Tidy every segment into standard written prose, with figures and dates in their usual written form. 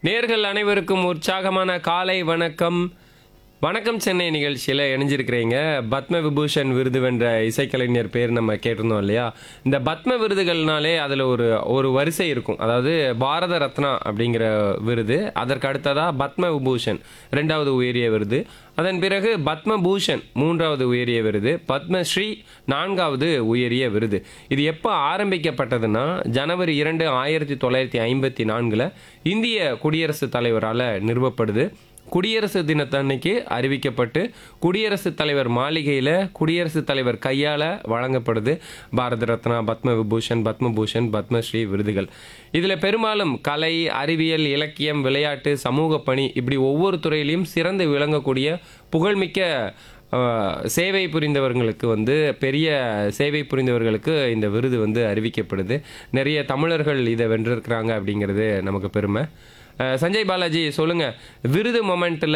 நேர்கள் அனைவருக்கும் உற்சாகமான காலை வணக்கம். வணக்கம் சென்னை நிகழ்ச்சியில் இணைஞ்சிருக்கிறீங்க. பத்ம விபூஷன் விருது வென்ற இசைக்கலைஞர் பேர் நம்ம கேட்டிருந்தோம் இல்லையா? இந்த பத்ம விருதுகள்னாலே அதில் ஒரு வரிசை இருக்கும். அதாவது பாரத ரத்னா அப்படிங்கிற விருது, அதற்கு அடுத்ததாக பத்ம விபூஷன் 2வது உயரிய விருது, அதன் பிறகு பத்மபூஷன் 3வது உயரிய விருது, பத்மஸ்ரீ 4வது உயரிய விருது. இது எப்போ ஆரம்பிக்கப்பட்டதுன்னா ஜனவரி 2, 1954 இந்திய குடியரசுத் தலைவரால் நிறுவப்படுது. குடியரசு தினத்தன்னைக்கு அறிவிக்கப்பட்டு குடியரசுத் தலைவர் மாளிகையில் குடியரசுத் தலைவர் கையால் வழங்கப்படுது பாரத ரத்னா, பத்ம விபூஷன், பத்மபூஷன், பத்மஸ்ரீ விருதுகள். இதில் பெரும்பாலும் கலை, அறிவியல், இலக்கியம், விளையாட்டு, சமூக பணி இப்படி ஒவ்வொரு துறையிலையும் சிறந்து விளங்கக்கூடிய புகழ்மிக்க சேவை புரிந்தவர்களுக்கு பெரிய சேவை புரிந்தவர்களுக்கு இந்த விருது அறிவிக்கப்படுது. நிறைய தமிழர்கள் இதை வென்றிருக்கிறாங்க அப்படிங்கிறது நமக்கு பெருமை. சஞ்சய் பாலாஜி, சொல்லுங்க, விருது மொமெண்ட்டில்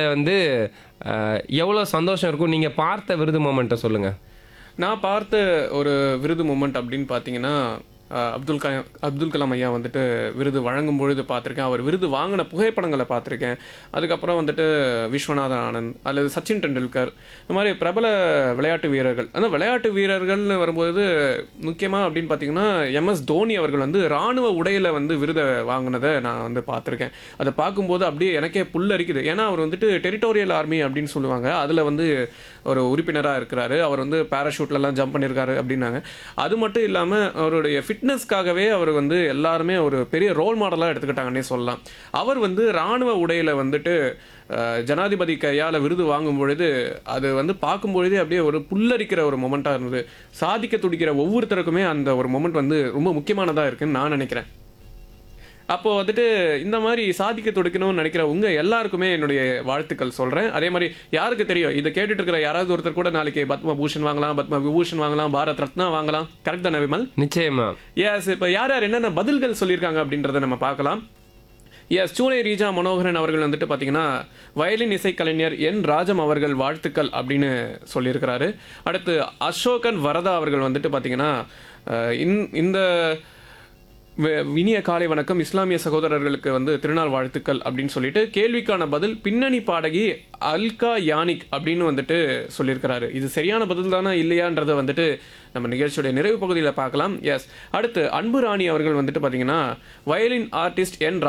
எவ்வளோ சந்தோஷம் இருக்கும்? நீங்கள் பார்த்த விருது மொமெண்ட்டை சொல்லுங்க. நான் பார்த்த ஒரு விருது மூமெண்ட் அப்படின்னு பார்த்தீங்கன்னா, அப்துல் கலாம் ஐயா விருது வழங்கும் பொழுது பார்த்துருக்கேன். அவர் விருது வாங்கின புகைப்படங்களை பார்த்துருக்கேன். அதுக்கப்புறம் விஸ்வநாதன் ஆனந்த் அல்லது சச்சின் டெண்டுல்கர், இந்த மாதிரி பிரபல விளையாட்டு வீரர்கள். ஆனால் விளையாட்டு வீரர்கள்னு வரும்போது முக்கியமாக அப்படின்னு பார்த்தீங்கன்னா MS தோனி அவர்கள் இராணுவ உடையில் விருதை வாங்கினதை நான் பார்த்துருக்கேன். அதை பார்க்கும்போது அப்படியே எனக்கே புல்லரிக்குது. ஏன்னா அவர் டெரிட்டோரியல் ஆர்மி அப்படின்னு சொல்லுவாங்க, அதில் ஒரு உறுப்பினராக இருக்கிறாரு. அவர் பேராஷூட்லலாம் ஜம்ப் பண்ணியிருக்காரு அப்படின்னாங்க. அது மட்டும் இல்லாமல் அவருடைய ஃபிட்னஸ்க்காகவே அவர் எல்லாருமே ஒரு பெரிய ரோல் மாடலாக எடுத்துக்கிட்டாங்கன்னே சொல்லலாம். அவர் இராணுவ உடையில் ஜனாதிபதி கையால் விருது வாங்கும் பொழுது அது பார்க்கும்பொழுதே அப்படியே ஒரு புல்லரிக்கிற ஒரு மொமெண்ட்டாக இருந்தது. சாதிக்க துடிக்கிற ஒவ்வொருத்தருக்குமே அந்த ஒரு மொமெண்ட் ரொம்ப முக்கியமானதாக இருக்குன்னு நான் நினைக்கிறேன். அப்போது இந்த மாதிரி சாதிக்க துடிக்கணும்னு நினைக்கிற உங்கள் எல்லாருக்குமே என்னுடைய வாழ்த்துக்கள் சொல்கிறேன். அதே மாதிரி யாருக்கு தெரியும், இதை கேட்டுட்டு இருக்கிற யாராவது ஒருத்தர் கூட நாளைக்கு பத்மபூஷன் வாங்கலாம், பத்ம விபூஷன் வாங்கலாம், பாரத் ரத்னா வாங்கலாம். கரெக்ட் தானே விமல்? நிச்சயமா. எஸ். இப்போ யார் யார் என்னென்ன பதில்கள் சொல்லியிருக்காங்க அப்படின்றத நம்ம பார்க்கலாம். எஸ், சூளை ரீஜா மனோகரன் அவர்கள் பார்த்தீங்கன்னா வயலின் இசைக்கலைஞர் என் ராஜம் அவர்கள் வாழ்த்துக்கள் அப்படின்னு சொல்லியிருக்கிறாரு. அடுத்து அசோகன் வரதா அவர்கள் பார்த்தீங்கன்னா இந்த இனிய காலை வணக்கம், இஸ்லாமிய சகோதரர்களுக்கு திருநாள் வாழ்த்துக்கள் அப்படின்னு சொல்லிட்டு கேள்விக்கான பதில் பின்னணி பாடகி அல்கா யானிக் அப்படின்னு சொல்லியிருக்கிறாரு. இது சரியான பதில் தானே இல்லையான்றதை நம்ம நிகழ்ச்சியுடைய நிறைவு பகுதியில் பார்க்கலாம். எஸ், அடுத்து அன்பு ராணி அவர்கள் பார்த்தீங்கன்னா வயலின் ஆர்டிஸ்ட் என்